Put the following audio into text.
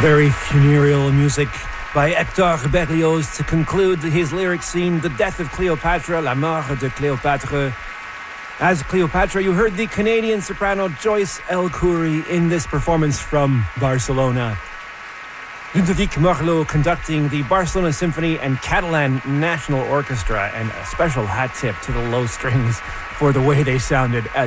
Very funereal music by Hector Berlioz to conclude his lyric scene, The Death of Cleopatra, La Mort de Cléopâtre. As Cleopatra, you heard the Canadian soprano Joyce L. Khoury in this performance from Barcelona. Ludovic Morlot conducting the Barcelona Symphony and Catalan National Orchestra, and a special hat tip to the low strings for the way they sounded at